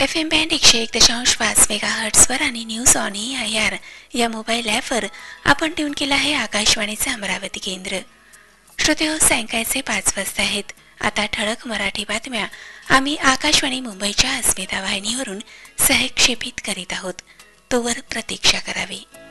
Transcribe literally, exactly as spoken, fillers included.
F M band एकशे एक दशांश पाच मेगा हर्ट्सवर आणि news on E I R या मोबाईल ॲपवर आपण ट्यून केलं आहे आकाशवाणीचे अमरावती केंद्र. श्रोते हो, सायंकाळचे पाच वाजता आहेत. आता ठळक मराठी बातम्या आम्ही आकाशवाणी मुंबईच्या अस्मिता वाहिनीवरून सहक्षेपित करीत आहोत. तोवर प्रतीक्षा करावी.